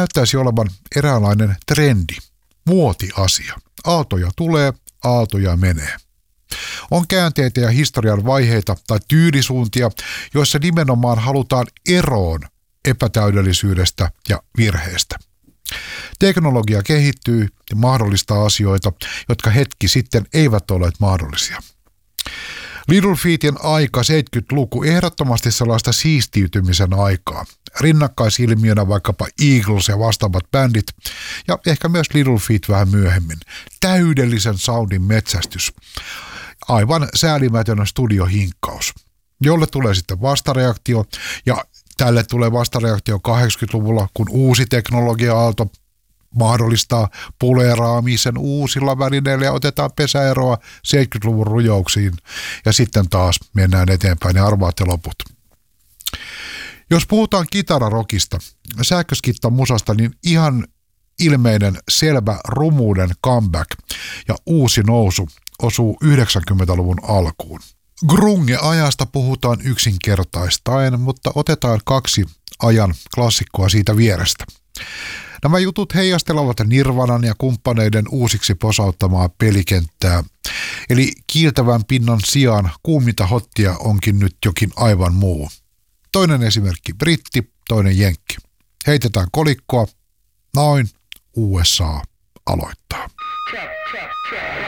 näyttäisi olevan eräänlainen trendi, muotiasia. Aaltoja tulee, aaltoja menee. On käänteitä ja historian vaiheita tai tyylisuuntia, joissa nimenomaan halutaan eroon epätäydellisyydestä ja virheestä. Teknologia kehittyy ja mahdollistaa asioita, jotka hetki sitten eivät olleet mahdollisia. Little Featin aika 70-luku ehdottomasti sellaista siistiytymisen aikaa. Rinnakkaisilmiönä vaikkapa Eagles ja vastaavat bändit ja ehkä myös Little Feat vähän myöhemmin. Täydellisen soundin metsästys. Aivan säälimätön studiohinkkaus, jolle tulee sitten vastareaktio ja tälle tulee vastareaktio 80-luvulla, kun uusi teknologia-aalto mahdollistaa puleeraamisen uusilla välineillä ja otetaan pesäeroa 70-luvun rujouksiin ja sitten taas mennään eteenpäin ja arvaatte loput. Jos puhutaan kitararokista, sähköskittan musasta, niin ihan ilmeinen selvä rumuuden comeback ja uusi nousu osuu 90-luvun alkuun. Grunge-ajasta puhutaan yksinkertaistaen, mutta otetaan 2 ajan klassikkoa siitä vierestä. Nämä jutut heijastelevat Nirvanan ja kumppaneiden uusiksi posauttamaa pelikenttää. Eli kiiltävän pinnan sijaan kuuminta hottia onkin nyt jokin aivan muu. Toinen esimerkki britti, toinen jenkki. Heitetään kolikkoa, noin USA aloittaa.